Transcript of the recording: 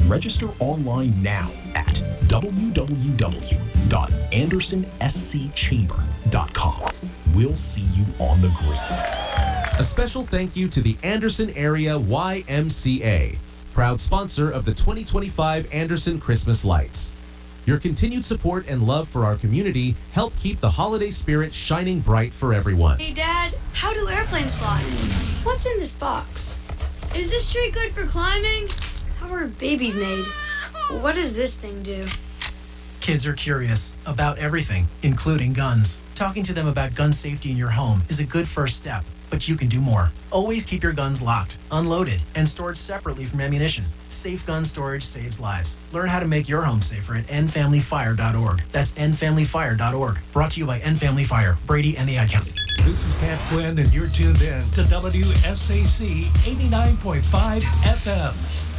Register online now at www.andersonscchamber.com. We'll see you on the green. A special thank you to the Anderson Area YMCA, proud sponsor of the 2025 Anderson Christmas Lights. Your continued support and love for our community help keep the holiday spirit shining bright for everyone. Hey, Dad, how do airplanes fly? What's in this box? Is this tree good for climbing? How are babies made? What does this thing do? Kids are curious about everything, including guns. Talking to them about gun safety in your home is a good first step, but you can do more. Always keep your guns locked, unloaded, and stored separately from ammunition. Safe gun storage saves lives. Learn how to make your home safer at endfamilyfire.org. That's endfamilyfire.org. Brought to you by End Family Fire, Brady and the Ad County. This is Pat Quinn, and you're tuned in to WSAC 89.5 FM.